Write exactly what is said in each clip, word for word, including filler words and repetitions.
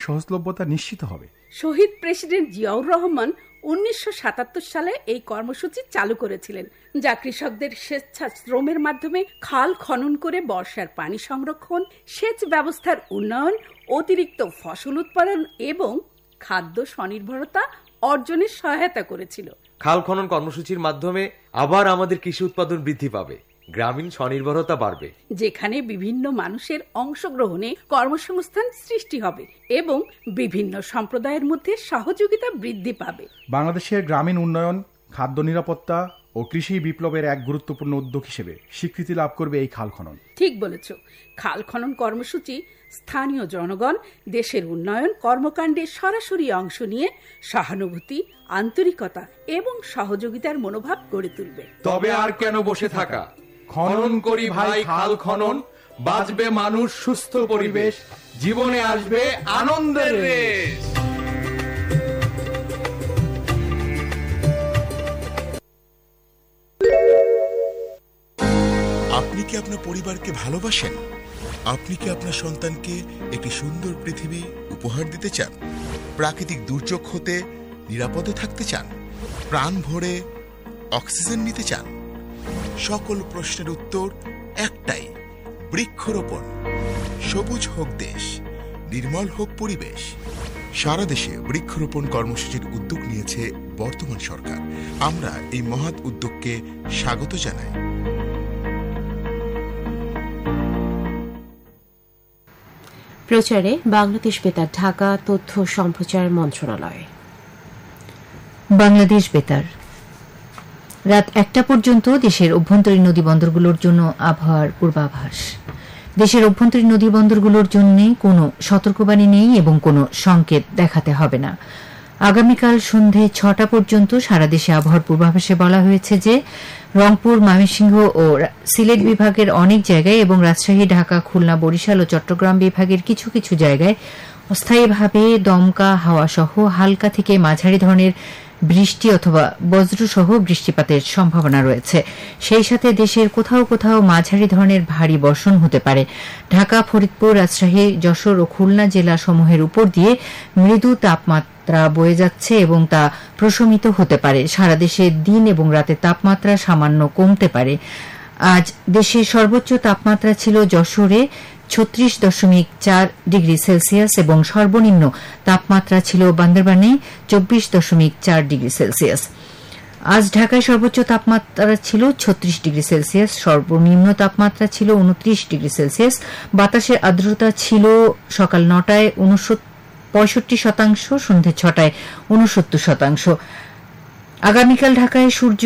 সহজলভ্যতা নিশ্চিত হবে। শহীদ প্রেসিডেন্ট জিয়াউর রহমান উনিশশো সাতাত্তর সালে এই কর্মসূচি চালু করেছিলেন, যা কৃষকদের স্বেচ্ছা শ্রমের মাধ্যমে খাল খনন করে বর্ষার পানি সংরক্ষণ, সেচ ব্যবস্থার উন্নয়ন, অতিরিক্ত ফসল উৎপাদন এবং খাদ্য স্বনির্ভরতা অর্জনের সহায়তা করেছিল। খাল খনন কর্মসূচির মাধ্যমে আবার আমাদের কৃষি উৎপাদন বৃদ্ধি পাবে, গ্রামীণ স্বনির্ভরতা বাড়বে, যেখানে বিভিন্ন মানুষের অংশগ্রহণে কর্মসংস্থান সৃষ্টি হবে এবং বিভিন্ন সম্প্রদায়ের মধ্যে সহযোগিতা বৃদ্ধি পাবে। বাংলাদেশের গ্রামীণ উন্নয়ন, খাদ্য নিরাপত্তা ও কৃষি বিপ্লবের এক গুরুত্বপূর্ণ উদ্যোগ হিসেবে স্বীকৃতি লাভ করবে এই খাল খনন। ঠিক বলেছ। খাল খনন কর্মসূচি স্থানীয় জনগণ দেশের উন্নয়ন কর্মকাণ্ডে সরাসরি অংশ নিয়ে সহানুভূতি, আন্তরিকতা এবং সহযোগিতার মনোভাব গড়ে তুলবে। তবে আর কেন বসে থাকা? খনন করি ভাই খাল খনন, বাঁচবে মানুষ, সুস্থ পরিবেশ, জীবনে আসবে আনন্দের রেশ। আপনি কি আপনার পরিবারকে ভালোবাসেন? আপনি কি আপনার সন্তানকে একটি সুন্দর পৃথিবী উপহার দিতে চান? প্রাকৃতিক দুর্যোগ হতে নিরাপদে থাকতে চান? প্রাণ ভরে অক্সিজেন নিতে চান? সকল প্রশ্নের উত্তর একটাই, বৃক্ষরোপণ। সবুজ হোক দেশ, নির্মল হোক পরিবেশ। সারা দেশে বৃক্ষরোপণ কর্মসূচির উদ্যোগ নিয়েছে বর্তমান সরকার। আমরা এই মহৎ উদ্যোগকে স্বাগত জানাই। প্রচারে বাংলাদেশ বেতার, ঢাকা তথ্য সম্প্রচার মন্ত্রণালয়। বাংলাদেশ বেতার। রাত একটা পর্যন্ত দেশের অভ্যন্তরীণ নদীবন্দরগুলোর জন্য আবহাওয়ার পূর্বাভাস। দেশের অভ্যন্তরীণ নদীবন্দরগুলোর জন্য কোনো সতর্কবাণী নেই এবং কোনো সংকেত দেখাতে হবে না। আগামীকাল সন্ধে ছটা পর্যন্ত সারা দেশে আবহাওয়ার পূর্বাভাসে বলা হয়েছে যে রংপুর, ময়মনসিংহ ও সিলেট বিভাগের অনেক জায়গায় এবং রাজশাহী, ঢাকা, খুলনা, বরিশাল ও চট্টগ্রাম বিভাগের কিছু কিছু জায়গায় অস্থায়ীভাবে দমকা হাওয়া সহ হালকা থেকে মাঝারি ধরনের বৃষ্টি অথবা বজ্রসহ বৃষ্টিপাতের সম্ভাবনা রয়েছে। সেই সাথে দেশের কোথাও কোথাও মাঝারি ধরনের ভারী বর্ষণ হতে পারে। ঢাকা, ফরিদপুর, রাজশাহী, যশোর ও খুলনা জেলা সমূহের উপর দিয়ে মৃদু তাপমাত্রা বয়ে যাচ্ছে এবং তা প্রশমিত হতে পারে। সারা দেশে দিন এবং রাতে তাপমাত্রা সামান্য কমতে পারে। আজ দেশের সর্বোচ্চ তাপমাত্রা ছিল যশোরে ছত্রিশ দশমিক চার ডিগ্রি সেলসিয়াস এবং সর্বনিম্ন তাপমাত্রা ছিল বান্দরবানে চব্বিশ দশমিক চার ডিগ্রি সেলসিয়াস। আজ ঢাকায় সর্বোচ্চ তাপমাত্রা ছিল ছত্রিশ ডিগ্রি সেলসিয়াস, সর্বনিম্ন তাপমাত্রা ছিল উনত্রিশ ডিগ্রি সেলসিয়াস। বাতাসের আর্দ্রতা ছিল সকাল নটায় পঁয়ষট্টি শতাংশ, সন্ধে ছটায় উনসত্তর শতাংশ। আগামীকাল ঢাকায় সূর্য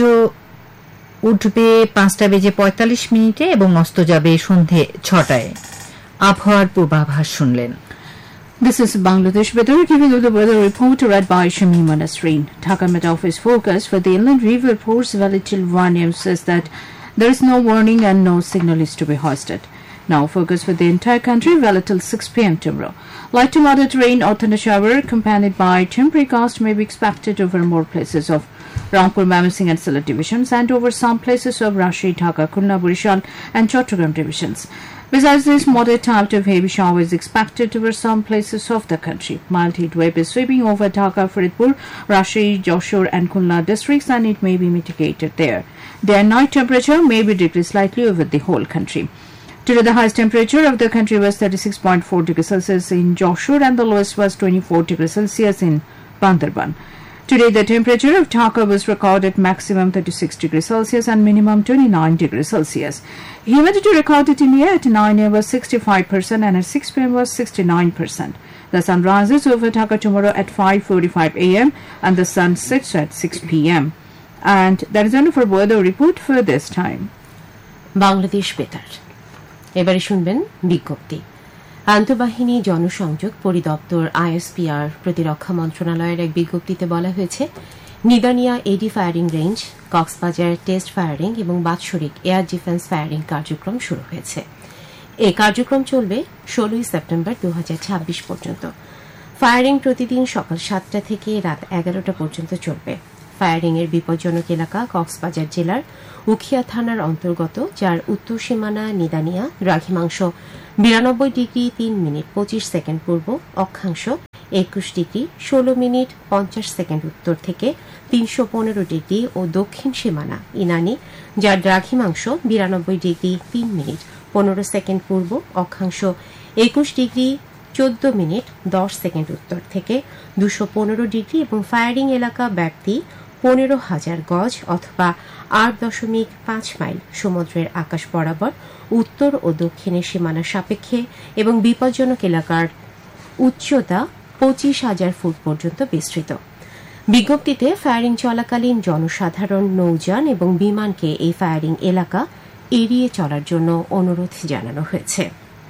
উঠবে পাঁচটা বেজে পঁয়তাল্লিশ মিনিটে এবং অস্ত যাবে সন্ধে ছটায়। আবহাওয়ার পূর্বাভাস শুনলেন। This is Bangladesh Weather, giving you the weather report read by Shamima Nasreen. Dhaka Met Office forecast for the inland river ports valid till one a m says that there is no warning and no signal is to be hoisted. Now focus for the entire country valid till six p m tomorrow. Light to moderate rain or thunder shower accompanied by temporary gust may be expected over more places of Rangpur, Mymensingh and Sylhet divisions and over some places of Rajshahi, Dhaka, Khulna, Borishal and Chattogram divisions. Besides this, moderate amount of heavy shower is expected over some places of the country. Mild heat wave is sweeping over Dhaka, Faridpur, Rajshahi, Joshore and Khulna districts and it may be mitigated there. Day and night temperature may be decreased slightly over the whole country. Today, the highest temperature of the country was thirty-six point four degrees Celsius in Joshore and the lowest was twenty-four degrees Celsius in Bandarban. Today, the temperature of Dhaka was recorded maximum thirty-six degrees Celsius and minimum twenty-nine degrees Celsius. Humidity recorded in the air at nine a m was sixty-five percent and at six p m was sixty-nine percent. The sun rises over Dhaka tomorrow at five forty-five a m and the sun sets at six p m. And that is only for weather report for this time. Bangladesh Betar. এবারে শুনবেন বিজ্ঞপ্তি। আন্তঃবাহিনী জনসংযোগ পরিদপ্তর ISPR প্রতিরক্ষা মন্ত্রণালয়ের এক বিজ্ঞপ্তিতে বলা হয়েছে, নিদানিয়া এডি firing range, Cox's Bazar test firing এবং বাৎসরিক এয়ার ডিফেন্স ফায়ারিং কার্যক্রম শুরু হয়েছে। এই কার্যক্রম চলবে ষোলোই সেপ্টেম্বর দু হাজার ছাব্বিশ পর্যন্ত। ফায়ারিং প্রতিদিন সকাল সাতটা থেকে রাত এগারোটা পর্যন্ত চলবে। ফায়ারিং এর বিপজ্জনক এলাকা কক্সবাজার জেলার উখিয়া থানার অন্তর্গত, যার উত্তর সীমানা নিদানিয়া, দ্রাঘিমাংশ বিরানব্বই ডিগ্রি তিন মিনিট পঁচিশ সেকেন্ড পূর্ব, অক্ষাংশ একুশ ডিগ্রি ষোলো মিনিট পঞ্চাশ সেকেন্ড উত্তর থেকে তিনশো পনেরো ডিগ্রি ও দক্ষিণ সীমানা ইনানি, যার দ্রাঘিমাংশ বিরানব্বই ডিগ্রি তিন মিনিট পনেরো সেকেন্ড পূর্ব অক্ষাংশ একুশ ডিগ্রি চোদ্দ মিনিট দশ সেকেন্ড উত্তর থেকে দুশো পনেরো ডিগ্রি এবং ফায়ারিং এলাকা ব্যাপ্তি পনেরো হাজার গজ অথবা আট দশমিক পাঁচ মাইল সমুদ্রের আকাশ বরাবর উত্তর ও দক্ষিণের সীমানা সাপেক্ষে এবং বিপজ্জনক এলাকার উচ্চতা পঁচিশ হাজার ফুট পর্যন্ত বিস্তৃত। বিজ্ঞপ্তিতে ফায়ারিং চলাকালীন জনসাধারণ, নৌযান এবং বিমানকে এই ফায়ারিং এলাকা এড়িয়ে চলার জন্য অনুরোধ জানানো হয়েছে।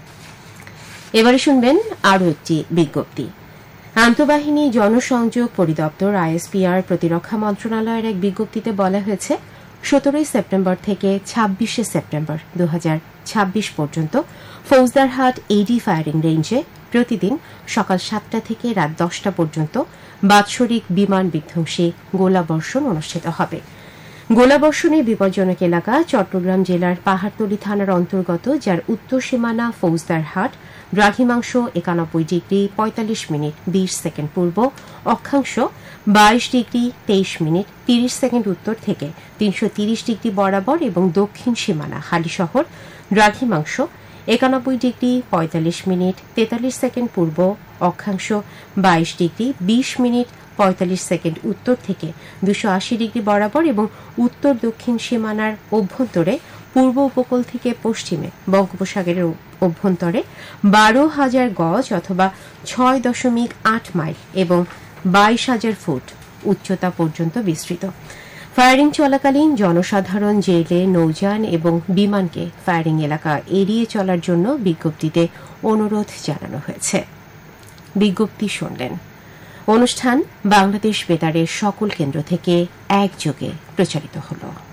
এবারে শুনবেন আরও একটি বিজ্ঞপ্তি। আন্তঃবাহিনী জনসংযোগ পরিদপ্তর আইএসপিআর প্রতিরক্ষা মন্ত্রণালয়ের এক বিজ্ঞপ্তিতে বলা হয়েছে, সতেরোই সেপ্টেম্বর থেকে ছাব্বিশে সেপ্টেম্বর দু হাজার ছাব্বিশ পর্যন্ত ফৌজদারহাট এডি ফায়ারিং রেঞ্জে প্রতিদিন সকাল সাতটা থেকে রাত দশটা পর্যন্ত বাৎসরিক বিমান বিধ্বংসী গোলাবর্ষণ অনুষ্ঠিত হবে। গোলাবর্ষণের বিপজ্জনক এলাকা চট্টগ্রাম জেলার পাহাড়তলী থানার অন্তর্গত, যার উত্তর সীমানা ফৌজদারহাট, দ্রাঘিমাংশ একানব্বই ডিগ্রি পঁয়তাল্লিশ মিনিট বিশ সেকেন্ড পূর্ব অক্ষাংশ বাইশ ডিগ্রি তেইশ মিনিট তিরিশ সেকেন্ড উত্তর থেকে তিনশো তিরিশ ডিগ্রি বরাবর এবং দক্ষিণ সীমানা হালিশহর, দ্রাঘিমাংশ একানব্বই ডিগ্রি পঁয়তাল্লিশ মিনিট তেতাল্লিশ সেকেন্ড পূর্ব অক্ষাংশ বাইশ ডিগ্রি বিশ মিনিট পঁয়তাল্লিশ সেকেন্ড উত্তর থেকে দুশো আশি ডিগ্রি বরাবর এবং উত্তর দক্ষিণ সীমানার অভ্যন্তরে পূর্ব উপকূল থেকে পশ্চিমে বঙ্গোপসাগরের অভ্যন্তরে বারো হাজার গজ অথবা ছয় দশমিক আট মাইল এবং বাইশ হাজার ফুট উচ্চতা পর্যন্ত বিস্তৃত। ফায়ারিং চলাকালীন জনসাধারণ, জেলে, নৌযান এবং বিমানকে ফায়ারিং এলাকা এড়িয়ে চলার জন্য বিজ্ঞপ্তিতে অনুরোধ জানানো হয়েছে। বিজ্ঞপ্তি শুনলেন। অনুষ্ঠান বাংলাদেশ বেতারের সকল কেন্দ্র থেকে একযোগে প্রচারিত হলো।